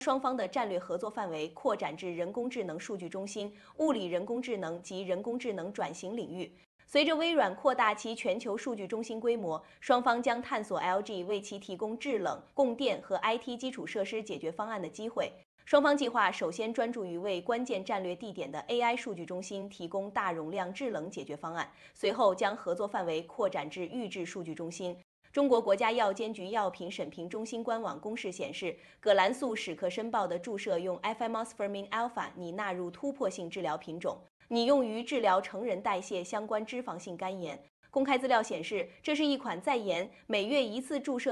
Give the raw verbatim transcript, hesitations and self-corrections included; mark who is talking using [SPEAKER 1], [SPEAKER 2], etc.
[SPEAKER 1] 双方的战略合作范围扩展至人工智能数据中心、物理人工智能及人工智能转型领域。随着微软扩大其全球数据中心规模，双方将探索 L G 为其提供制冷、供电和 I T 基础设施解决方案的机会。双方计划首先专注于为关键战略地点的 A I 数据中心提供大容量制冷解决方案，随后将合作范围扩展至预制数据中心。中国国家药监局药品审评中心官网公示显示，葛兰素史克申报的注射用 Efimosfermin alpha 拟纳入突破性治疗品种，拟用于治疗成人代谢相关脂肪性肝炎。公开资料显示，这是一款在研每月一次注射